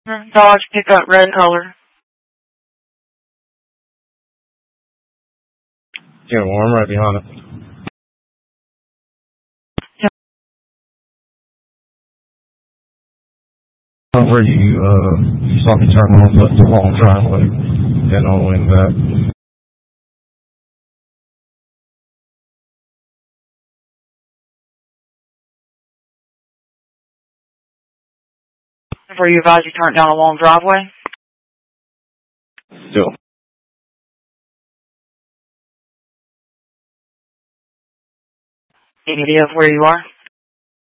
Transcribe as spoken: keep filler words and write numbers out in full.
Dodge pickup, red color. Yeah, well, I'm right behind it. Where you, uh, you saw me turn on the, the long driveway, then all the way in the back. Were you advised you turned down a long driveway? Still. Any idea of where you are?